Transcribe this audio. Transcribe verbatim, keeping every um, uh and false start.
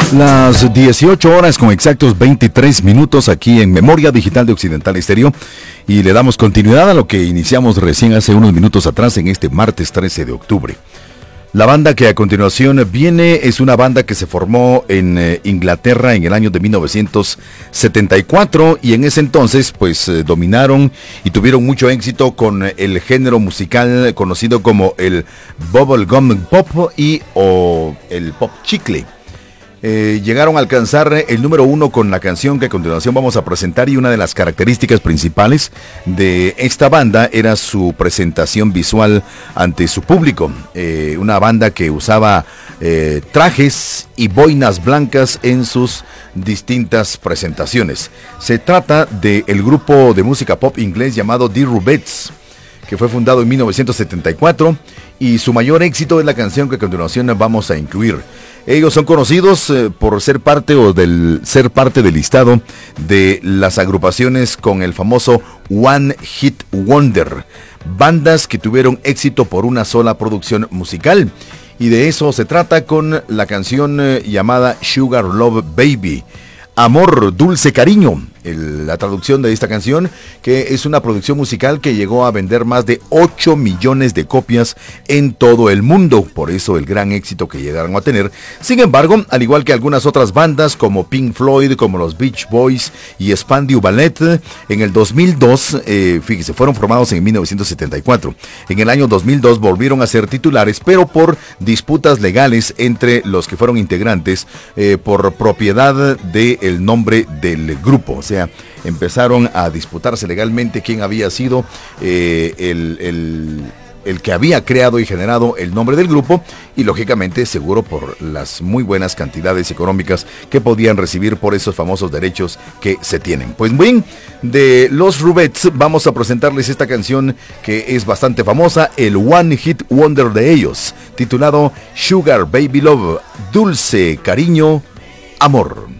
Las dieciocho horas con exactos veintitrés minutos aquí en Memoria Digital de Occidental Estéreo, y le damos continuidad a lo que iniciamos recién hace unos minutos atrás en este martes trece de octubre. La banda que a continuación viene es una banda que se formó en eh, Inglaterra en el año de mil novecientos setenta y cuatro, y en ese entonces pues eh, dominaron y tuvieron mucho éxito con el género musical conocido como el bubblegum pop y o el pop chicle. Eh, llegaron a alcanzar el número uno con la canción que a continuación vamos a presentar, y una de las características principales de esta banda era su presentación visual ante su público. Eh, una banda que usaba eh, trajes y boinas blancas en sus distintas presentaciones. Se trata del grupo de música pop inglés llamado The Rubettes, que fue fundado en mil novecientos setenta y cuatro, y su mayor éxito es la canción que a continuación vamos a incluir. Ellos son conocidos eh, por ser parte o del ser parte del listado de las agrupaciones con el famoso One Hit Wonder, bandas que tuvieron éxito por una sola producción musical, y de eso se trata con la canción eh, llamada Sugar Love Baby, Amor, Dulce Cariño, el, la traducción de esta canción, que es una producción musical que llegó a vender más de ocho millones de copias en todo el mundo, por eso el gran éxito que llegaron a tener. Sin embargo, al igual que algunas otras bandas como Pink Floyd, como los Beach Boys y Spandau Ballet, en el dos mil dos, eh, fíjese, fueron formados en mil novecientos setenta y cuatro. En el año dos mil dos volvieron a ser titulares, pero por disputas legales entre los que fueron integrantes, eh, por propiedad del nombre del grupo. O sea, empezaron a disputarse legalmente quién había sido eh, el, el, el que había creado y generado el nombre del grupo, y lógicamente seguro por las muy buenas cantidades económicas que podían recibir por esos famosos derechos que se tienen. Pues bien, de los Rubettes vamos a presentarles esta canción que es bastante famosa, el One Hit Wonder de ellos, titulado Sugar Baby Love, Dulce Cariño, Amor.